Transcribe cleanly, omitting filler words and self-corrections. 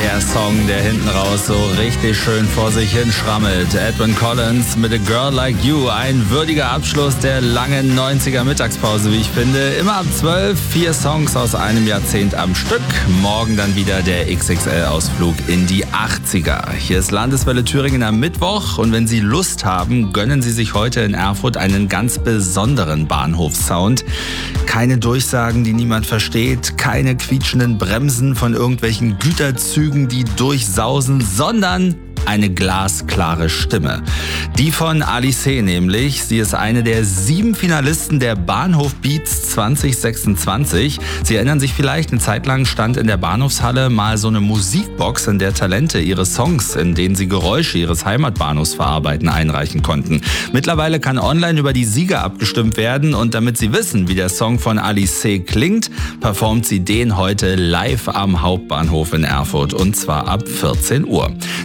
der Song, der hinten raus so richtig schön vor sich hin schrammelt. Edwyn Collins mit A Girl Like You. Ein würdiger Abschluss der langen 90er Mittagspause, wie ich finde. Immer ab 12, 4 Songs aus einem Jahrzehnt am Stück. Morgen dann wieder der XXL-Ausflug in die 80er. Hier ist Landeswelle Thüringen am Mittwoch. Und wenn Sie Lust haben, gönnen Sie sich heute in Erfurt einen ganz besonderen Bahnhofssound. Keine Durchsagen, die niemand versteht. Keine quietschenden Bremsen von irgendwelchen Güterzügen, die durchsausen, sondern eine glasklare Stimme. Die von Alice nämlich. Sie ist eine der 7 Finalisten der Bahnhof Beats 2026. Sie erinnern sich vielleicht, eine Zeit lang stand in der Bahnhofshalle mal so eine Musikbox, in der Talente ihre Songs, in denen sie Geräusche ihres Heimatbahnhofs verarbeiten, einreichen konnten. Mittlerweile kann online über die Sieger abgestimmt werden und damit Sie wissen, wie der Song von Alice klingt, performt sie den heute live am Hauptbahnhof in Erfurt und zwar ab 14 Uhr.